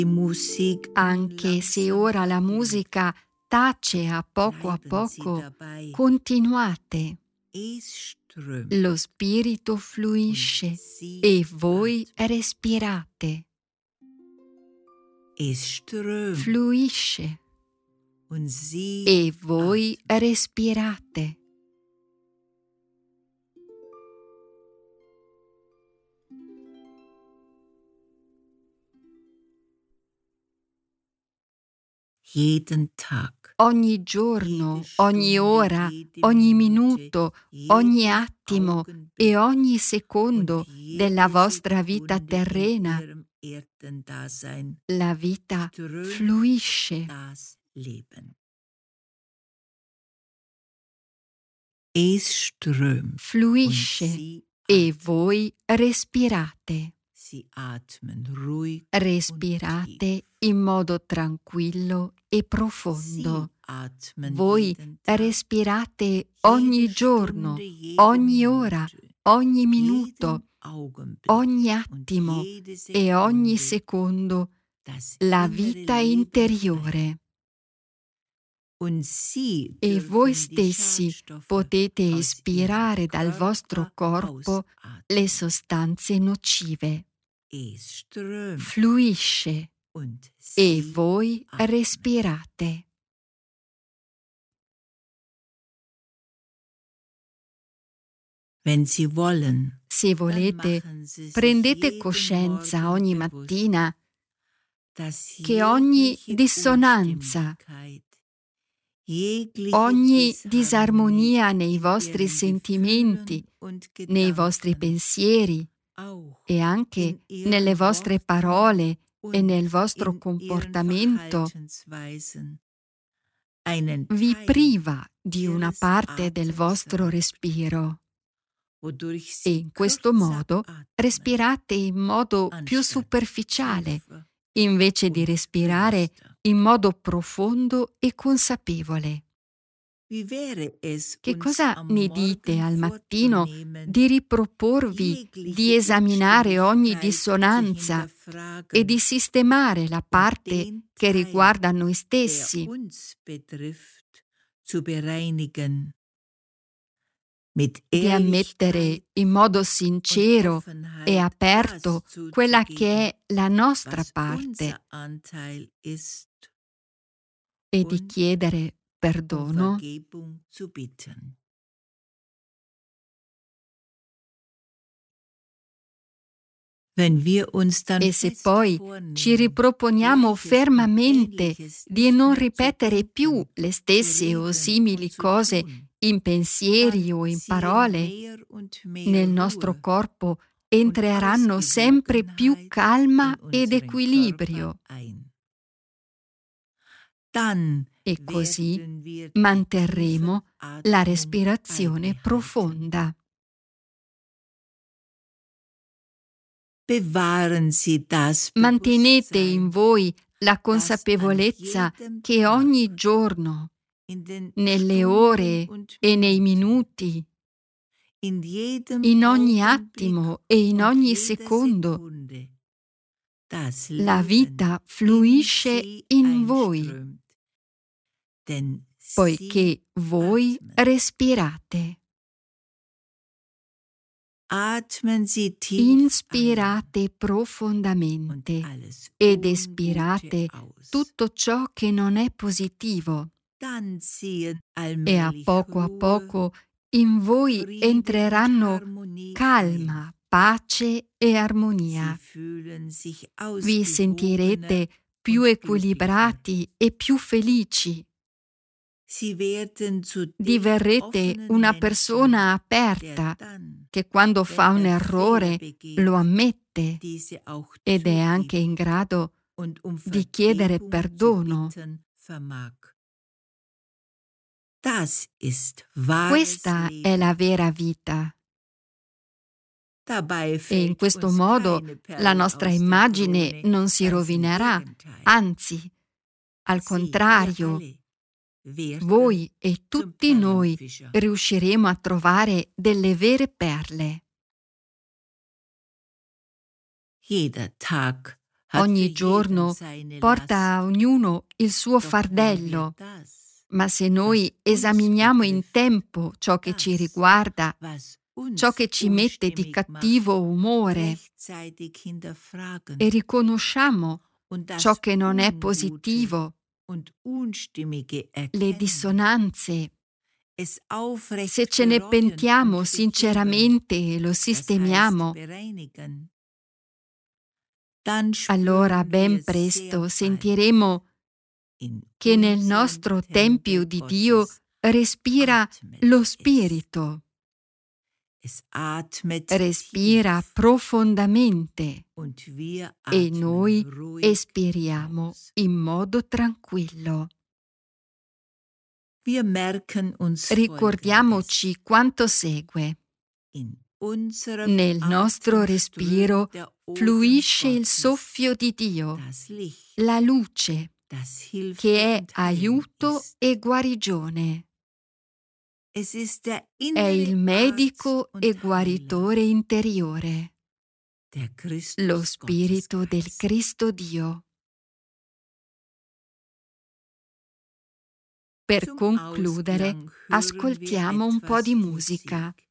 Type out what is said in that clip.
Anche se ora la musica tace a poco, continuate. Lo spirito fluisce e voi respirate. Fluisce e voi respirate. Ogni giorno, ogni ora, ogni minuto, ogni attimo e ogni secondo della vostra vita terrena, la vita fluisce. Fluisce e voi respirate. Respirate in modo tranquillo e profondo. Voi respirate ogni giorno, ogni ora, ogni minuto, ogni attimo e ogni secondo la vita interiore. E voi stessi potete espirare dal vostro corpo le sostanze nocive. Fluisce e voi respirate. Se volete, prendete coscienza ogni mattina che ogni dissonanza, ogni disarmonia nei vostri sentimenti, nei vostri pensieri e anche nelle vostre parole e nel vostro comportamento vi priva di una parte del vostro respiro. E in questo modo respirate in modo più superficiale, invece di respirare in modo profondo e consapevole. Che cosa ne dite al mattino di riproporvi di esaminare ogni dissonanza e di sistemare la parte che riguarda noi stessi? Di ammettere in modo sincero e aperto quella che è la nostra parte e di chiedere perdono. E se poi ci riproponiamo fermamente di non ripetere più le stesse o simili cose in pensieri o in parole, nel nostro corpo entreranno sempre più calma ed equilibrio. E così manterremo la respirazione profonda. Mantenete in voi la consapevolezza che ogni giorno, nelle ore e nei minuti, in ogni attimo e in ogni secondo, la vita fluisce in voi, poiché voi respirate. Inspirate profondamente ed espirate tutto ciò che non è positivo. E a poco in voi entreranno calma, pace e armonia. Vi sentirete più equilibrati e più felici. Diverrete una persona aperta che quando fa un errore lo ammette ed è anche in grado di chiedere perdono. Questa è la vera vita. E in questo modo la nostra immagine non si rovinerà, anzi, al contrario, voi e tutti noi riusciremo a trovare delle vere perle. Ogni giorno porta a ognuno il suo fardello, ma se noi esaminiamo in tempo ciò che ci riguarda, ciò che ci mette di cattivo umore e riconosciamo ciò che non è positivo, le dissonanze, se ce ne pentiamo sinceramente e lo sistemiamo, allora ben presto sentiremo che nel nostro Tempio di Dio respira lo Spirito, respira profondamente e noi espiriamo in modo tranquillo. Ricordiamoci quanto segue. Nel nostro respiro fluisce il soffio di Dio, la luce, che è aiuto e guarigione. È il medico e guaritore interiore, lo Spirito del Cristo Dio. Per concludere, ascoltiamo un po' di musica.